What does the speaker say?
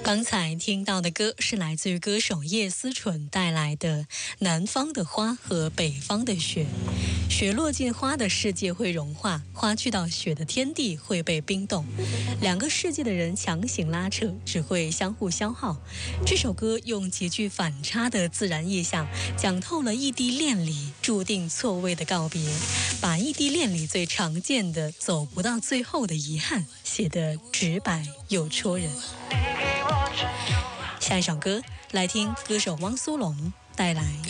刚才听到的歌是来自于歌手叶思纯带来的《南方的花和北方的雪》。雪落进花的世界会融化，花去到雪的天地会被冰冻。两个世界的人强行拉扯，只会相互消耗。这首歌用极具反差的自然意象，讲透了异地恋里注定错位的告别，把异地恋里最常见的走不到最后的遗憾写得直白又戳人。下一首歌来听歌手汪苏泷带来